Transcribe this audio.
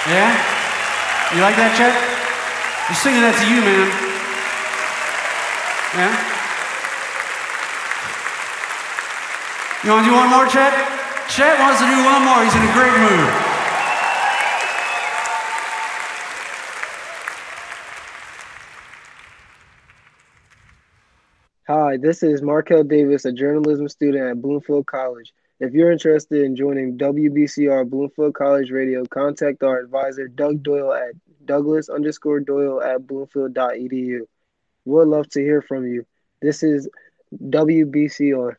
Yeah? You like that, Chet? I'm singing that to you, man. Yeah? You want to do one more, Chet? Chet wants to do one more. He's in a great mood. Hi, this is Markel Davis, a journalism student at Bloomfield College. If you're interested in joining WBCR Bloomfield College Radio, contact our advisor, Doug Doyle, at Douglas_Doyle at Bloomfield.edu. We'd love to hear from you. This is WBCR.